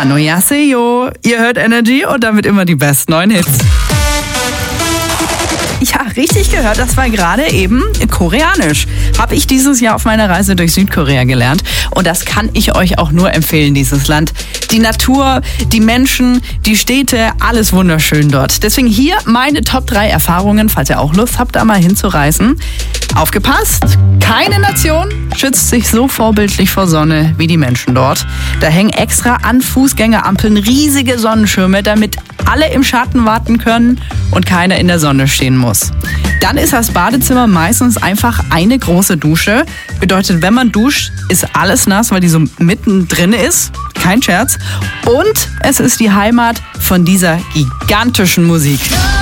Annyeonghaseyo. Ihr hört Energy und damit immer die besten neuen Hits. Ja, richtig gehört, das war gerade eben Koreanisch. Habe ich dieses Jahr auf meiner Reise durch Südkorea gelernt. Und das kann ich euch auch nur empfehlen, dieses Land. Die Natur, die Menschen, die Städte, alles wunderschön dort. Deswegen hier meine Top 3 Erfahrungen, falls ihr auch Lust habt, da mal hinzureisen. Aufgepasst, keine Nation schützt sich so vorbildlich vor Sonne wie die Menschen dort. Da hängen extra an Fußgängerampeln riesige Sonnenschirme, damit alle im Schatten warten können und keiner in der Sonne stehen muss. Dann ist das Badezimmer meistens einfach eine große Dusche. Bedeutet, wenn man duscht, ist alles nass, weil die so mittendrin ist. Kein Scherz. Und es ist die Heimat von dieser gigantischen Musik.